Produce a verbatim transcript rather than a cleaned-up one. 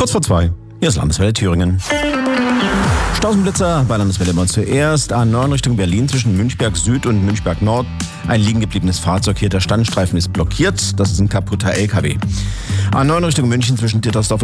Kurz vor zwei. Hier ist Landeswelle Thüringen. Stausenblitzer bei Landeswelle immer zuerst. A neun Richtung Berlin zwischen Münchberg Süd und Münchberg Nord. Ein liegen gebliebenes Fahrzeug hier. Der Standstreifen ist blockiert. Das ist ein kaputter L K W. A neun Richtung München zwischen Dittersdorf